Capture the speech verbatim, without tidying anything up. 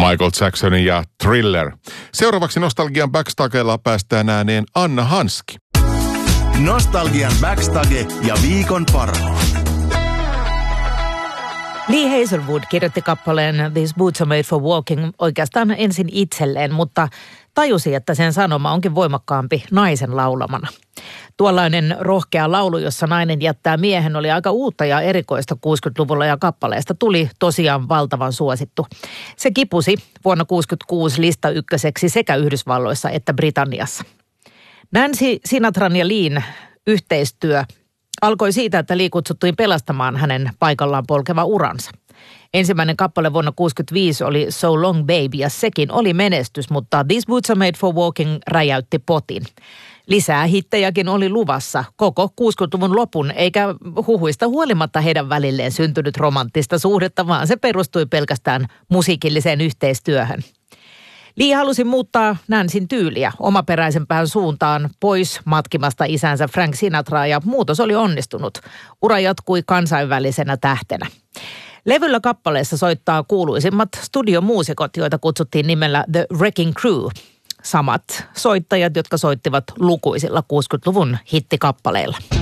Michael Jacksonin ja Thriller. Seuraavaksi Nostalgian Backstagella päästään ääneen Anna Hanski. Nostalgian Backstage ja viikon parhaat. Lee Hazelwood kirjoitti kappaleen These Boots Are Made for Walking oikeastaan ensin itselleen, mutta tajusi, että sen sanoma onkin voimakkaampi naisen laulamana. Tuollainen rohkea laulu, jossa nainen jättää miehen, oli aika uutta ja erikoista kuusikymmentäluvulla ja kappaleesta tuli tosiaan valtavan suosittu. Se kipusi vuonna kuusikymmentäkuusi lista ykköseksi sekä Yhdysvalloissa että Britanniassa. Nancy Sinatran ja Leen yhteistyö alkoi siitä, että Lee kutsuttiin pelastamaan hänen paikallaan polkeva uransa. Ensimmäinen kappale vuonna kuusikymmentäviisi oli So Long Baby ja sekin oli menestys, mutta These Boots Are Made for Walking räjäytti potin. Lisää hittejäkin oli luvassa koko kuusikymmentäluvun lopun, eikä huhuista huolimatta heidän välilleen syntynyt romanttista suhdetta, vaan se perustui pelkästään musiikilliseen yhteistyöhön. Lee halusi muuttaa Nancyn tyyliä omaperäisempään suuntaan pois matkimasta isänsä Frank Sinatraa ja muutos oli onnistunut. Ura jatkui kansainvälisenä tähtenä. Levyllä kappaleessa soittaa kuuluisimmat studiomuusikot, joita kutsuttiin nimellä The Wrecking Crew. Samat soittajat, jotka soittivat lukuisilla kuusikymmentäluvun hittikappaleilla.